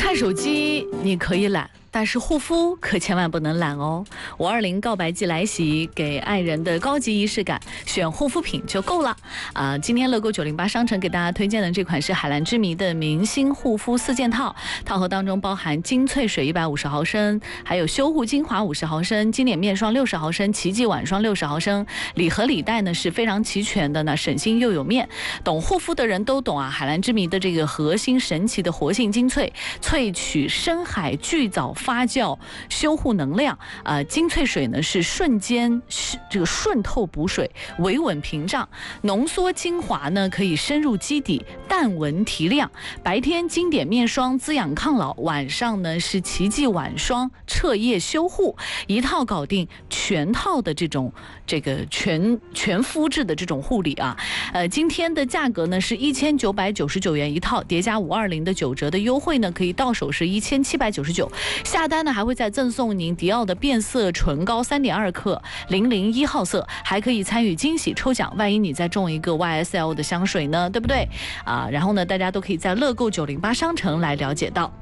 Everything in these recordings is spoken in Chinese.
看手机你可以懒，但是护肤可千万不能懒哦。520告白季来袭，给爱人的高级仪式感，选护肤品就够了。今天乐购908商城给大家推荐的这款是海蓝之谜的明星护肤4件套，套盒当中包含精粹水150毫升，还有修护精华50毫升，经典面霜60毫升，奇迹晚霜60毫升，礼盒礼袋呢是非常齐全的呢，省心又有面。懂护肤的人都懂啊，海蓝之谜的这个核心神奇的活性精粹，萃取深海巨藻发酵修护能量，精粹水呢是瞬间这个顺透补水，维稳屏障，浓缩精华呢可以深入基底，淡纹提亮。白天经典面霜滋养抗老，晚上呢是奇迹晚霜彻夜修护，一套搞定全套的这个全肤质的这种护理啊。今天的价格呢是1999元一套，叠加520的9折的优惠呢，可以到手是1799。下单呢还会再赠送您迪奥的变色唇膏3.2克001号色，还可以参与惊喜抽奖，万一你再中一个 YSL 的香水呢，对不对然后呢大家都可以在乐购908商城来了解到。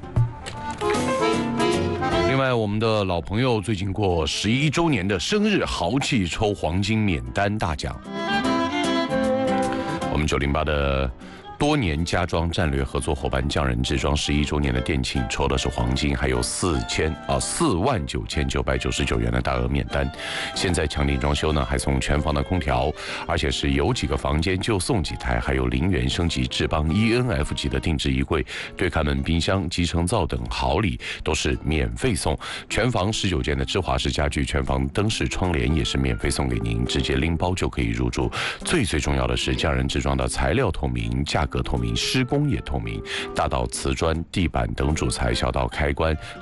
另外，我们的老朋友最近过11周年的生日，豪气抽黄金免单大奖。我们908的多年家装战略合作伙伴匠人制装11周年的店庆，抽的是黄金，还有49999元的大额免单。现在强力装修呢，还送全房的空调，而且是有几个房间就送几台，还有0元升级智邦 ENF 级的定制衣柜、对看门、冰箱、集成灶等好礼都是免费送。全房19件的芝华士家具，全房灯饰窗帘也是免费送给您，直接拎包就可以入住。最重要的是，匠人制装的材料透明，价格透明，施工也透明，大到瓷砖、地板等主材，小到开关、